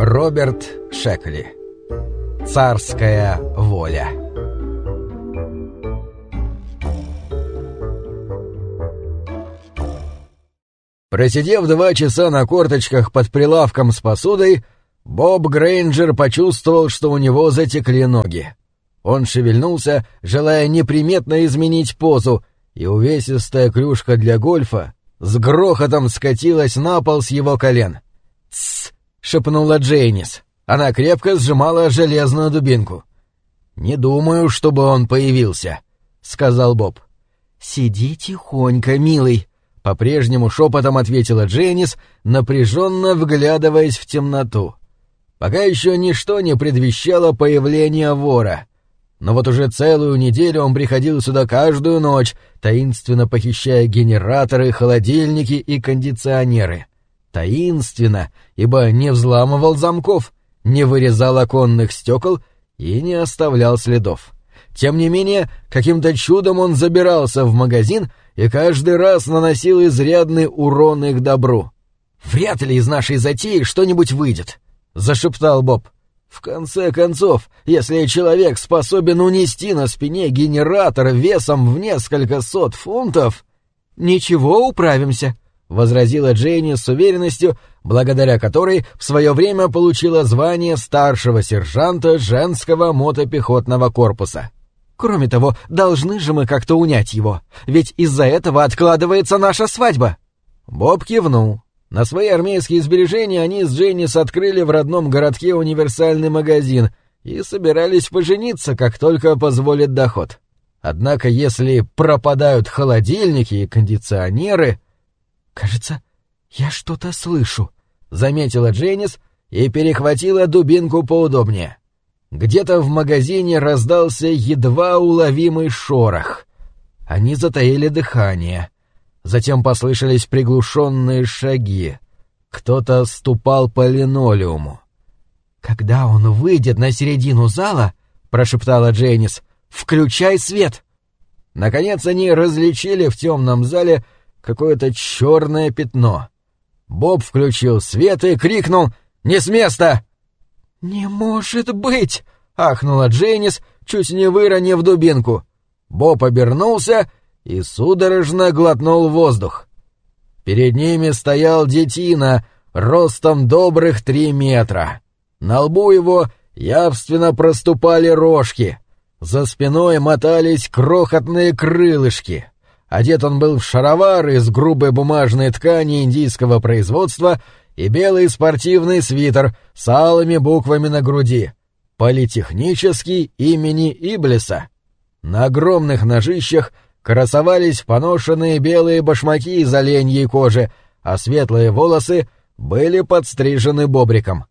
Роберт Шекли. Царская воля. Просидев 2 часа на корточках под прилавком с посудой, Боб Грейнджер почувствовал, что у него затекли ноги. Он шевельнулся, желая неприметно изменить позу, и увесистая клюшка для гольфа с грохотом скатилась на пол с его колен. «Тссс!» — шепнула Джейнис. Она крепко сжимала железную дубинку. «Не думаю, чтобы он появился», — сказал Боб. «Сиди тихонько, милый», — по-прежнему шепотом ответила Джейнис, напряженно вглядываясь в темноту. Пока еще ничто не предвещало появления вора. Но вот уже целую неделю он приходил сюда каждую ночь, таинственно похищая генераторы, холодильники и кондиционеры. Таинственно, ибо не взламывал замков, не вырезал оконных стекол и не оставлял следов. Тем не менее, каким-то чудом он забирался в магазин и каждый раз наносил изрядный урон их добру. «Вряд ли из нашей затеи что-нибудь выйдет», — зашептал Боб. «В конце концов, если человек способен унести на спине генератор весом в несколько сот фунтов...» «Ничего, управимся», — возразила Дженни с уверенностью, благодаря которой в свое время получила звание старшего сержанта женского мотопехотного корпуса. «Кроме того, должны же мы как-то унять его, ведь из-за этого откладывается наша свадьба». Боб кивнул. На свои армейские сбережения они с Дженнис открыли в родном городке универсальный магазин и собирались пожениться, как только позволит доход. Однако если пропадают холодильники и кондиционеры... «Кажется, я что-то слышу», — заметила Дженнис и перехватила дубинку поудобнее. Где-то в магазине раздался едва уловимый шорох. Они затаили дыхание. Затем послышались приглушенные шаги. Кто-то ступал по линолеуму. «Когда он выйдет на середину зала, — прошептала Дженнис, — включай свет!» Наконец они различили в темном зале какое-то черное пятно. Боб включил свет и крикнул: «Не с места!» «Не может быть!» — ахнула Дженнис, чуть не выронив дубинку. Боб обернулся и судорожно глотнул воздух. Перед ними стоял детина, ростом добрых 3 метра. На лбу его явственно проступали рожки. За спиной мотались крохотные крылышки. Одет он был в шаровары из грубой бумажной ткани индийского производства и белый спортивный свитер с алыми буквами на груди. Политехнический имени Иблиса. На огромных ножищах красовались поношенные белые башмаки из оленьей кожи, а светлые волосы были подстрижены бобриком.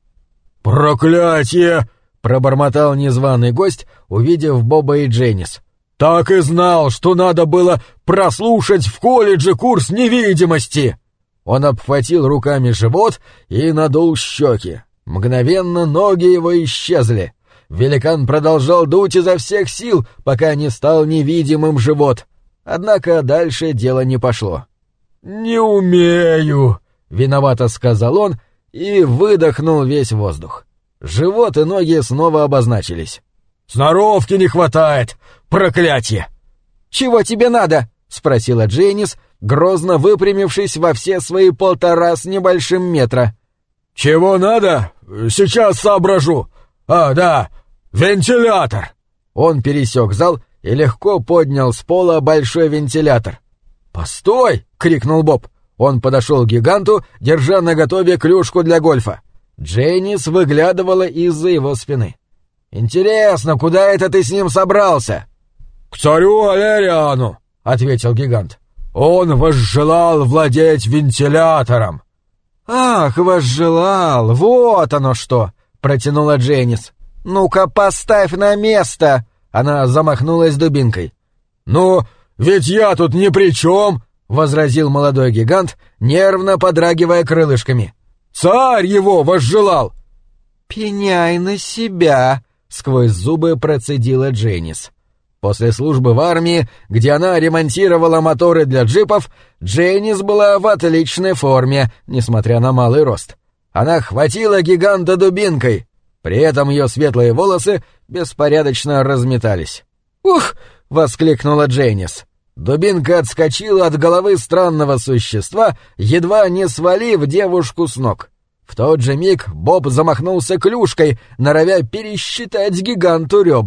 «Проклятие!» — пробормотал незваный гость, увидев Боба и Дженнис. «Так и знал, что надо было прослушать в колледже курс невидимости!» Он обхватил руками живот и надул щеки. Мгновенно ноги его исчезли. Великан продолжал дуть изо всех сил, пока не стал невидимым живот. Однако дальше дело не пошло. «Не умею», — виновато сказал он и выдохнул весь воздух. Живот и ноги снова обозначились. «Сноровки не хватает! Проклятие!» «Чего тебе надо?» — спросила Дженнис, грозно выпрямившись во все свои 1,5 с небольшим метра. «Чего надо? Сейчас соображу. Да, вентилятор!» Он пересек зал и легко поднял с пола большой вентилятор. «Постой!» — крикнул Боб. Он подошел к гиганту, держа наготове клюшку для гольфа. Дженнис выглядывала из-за его спины. «Интересно, куда это ты с ним собрался?» «К царю Алериану», — ответил гигант. «Он возжелал владеть вентилятором». «Ах, возжелал, вот оно что!» — протянула Дженнис. «Ну-ка, поставь на место!» Она замахнулась дубинкой. «Ну, ведь я тут ни при чем!» — возразил молодой гигант, нервно подрагивая крылышками. «Царь его возжелал!» «Пеняй на себя!» — сквозь зубы процедила Дженнис. После службы в армии, где она ремонтировала моторы для джипов, Дженнис была в отличной форме, несмотря на малый рост. Она хватила гиганта дубинкой. При этом ее светлые волосы беспорядочно разметались. «Ух!» — воскликнула Джейнис. Дубинка отскочила от головы странного существа, едва не свалив девушку с ног. В тот же миг Боб замахнулся клюшкой, норовя пересчитать гиганту ребра.